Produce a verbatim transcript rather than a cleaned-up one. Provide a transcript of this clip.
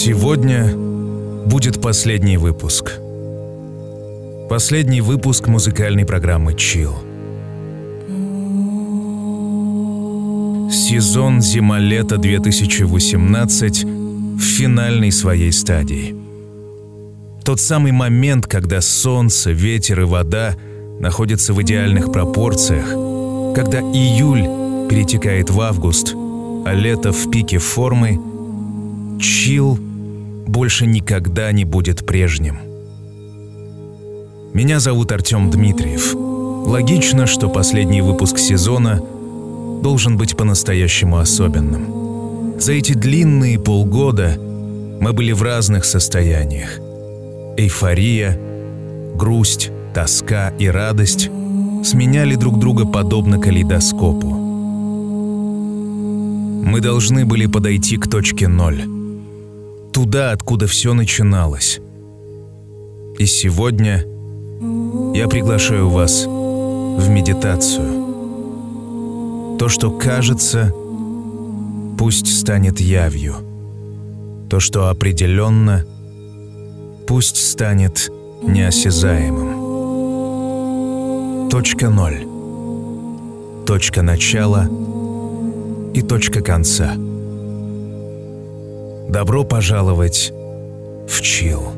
Сегодня будет последний выпуск. Последний выпуск музыкальной программы Chill. Сезон зима-лето две тысячи восемнадцать в финальной своей стадии. Тот самый момент, когда солнце, ветер и вода находятся в идеальных пропорциях, когда июль перетекает в август, а лето в пике формы, Chill больше никогда не будет прежним. Меня зовут Артем Дмитриев. Логично, что последний выпуск сезона должен быть по-настоящему особенным. За эти длинные полгода мы были в разных состояниях. Эйфория, грусть, тоска и радость сменяли друг друга подобно калейдоскопу. Мы должны были подойти к точке ноль. Туда, откуда все начиналось. И сегодня я приглашаю вас в медитацию. То, что кажется, пусть станет явью. То, что определенно, пусть станет неосязаемым. Точка ноль. Точка начала и точка конца. Добро пожаловать в Chill.